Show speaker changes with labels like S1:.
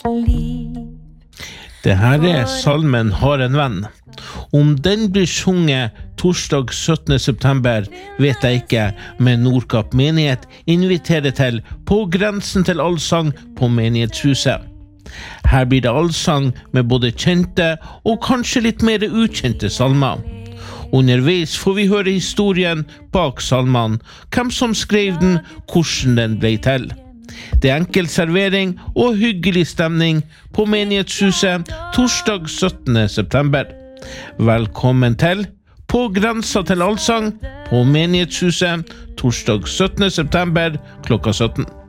S1: Det her salmen Har en venn. Om den blir sunget torsdag 17. september vet jeg ikke, men Nordkapp menighet inviterer til På grensen til allsang på menighetshuset. Her blir det allsang med både kjente og kanskje litt mer ukjente salmer. Underveis får vi høre historien bak salmen, hvem som skrev den, hvordan den ble til. Det enkel servering og hyggelig stemning på menighetshuset torsdag 17. september. Velkommen til På grensa til allsang på menighetshuset torsdag 17. september klokka 17.